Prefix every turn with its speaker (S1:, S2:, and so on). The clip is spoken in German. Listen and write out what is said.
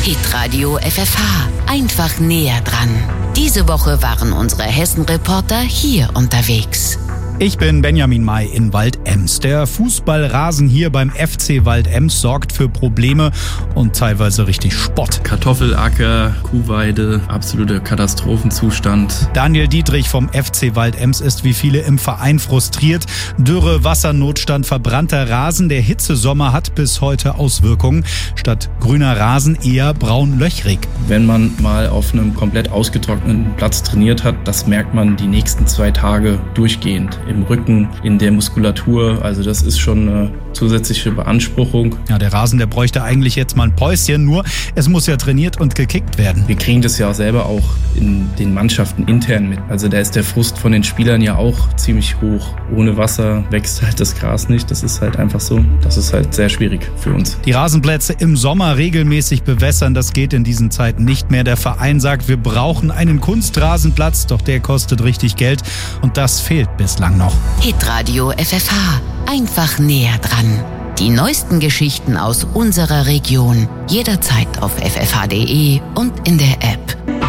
S1: Hitradio FFH. Einfach näher dran. Diese Woche waren unsere Hessen-Reporter hier unterwegs.
S2: Ich bin Benjamin May in Waldems. Der Fußballrasen hier beim FC Waldems sorgt für Probleme und teilweise richtig Spott.
S3: Kartoffelacker, Kuhweide, absoluter Katastrophenzustand.
S2: Daniel Dietrich vom FC Waldems ist wie viele im Verein frustriert. Dürre, Wassernotstand, verbrannter Rasen. Der Hitzesommer hat bis heute Auswirkungen. Statt grüner Rasen eher braun-löchrig.
S3: Wenn man mal auf einem komplett ausgetrockneten Platz trainiert hat, das merkt man die nächsten 2 Tage durchgehend. Im Rücken, in der Muskulatur. Also das ist schon eine zusätzliche Beanspruchung.
S2: Ja, der Rasen, der bräuchte eigentlich jetzt mal ein Päuschen, nur es muss ja trainiert und gekickt werden.
S3: Wir kriegen das ja selber auch in den Mannschaften intern mit. Also da ist der Frust von den Spielern ja auch ziemlich hoch. Ohne Wasser wächst halt das Gras nicht. Das ist halt einfach so. Das ist halt sehr schwierig für uns.
S2: Die Rasenplätze im Sommer regelmäßig bewässern, das geht in diesen Zeiten nicht mehr. Der Verein sagt, wir brauchen einen Kunstrasenplatz, doch der kostet richtig Geld und das fehlt bislang noch.
S1: Hitradio FFH. Einfach näher dran. Die neuesten Geschichten aus unserer Region. Jederzeit auf ffh.de und in der App.